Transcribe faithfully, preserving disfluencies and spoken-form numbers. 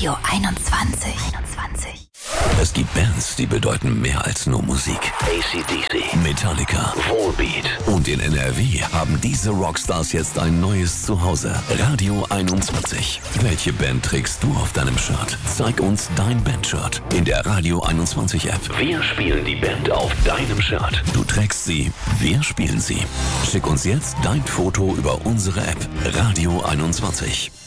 Radio einundzwanzig. einundzwanzig. Es gibt Bands, die bedeuten mehr als nur Musik. A C D C, Metallica, Volbeat. Und in N R W haben diese Rockstars jetzt ein neues Zuhause. Radio einundzwanzig. Welche Band trägst du auf deinem Shirt? Zeig uns dein Bandshirt in der Radio einundzwanzig App. Wir spielen die Band auf deinem Shirt. Du trägst sie, wir spielen sie. Schick uns jetzt dein Foto über unsere App. Radio einundzwanzig.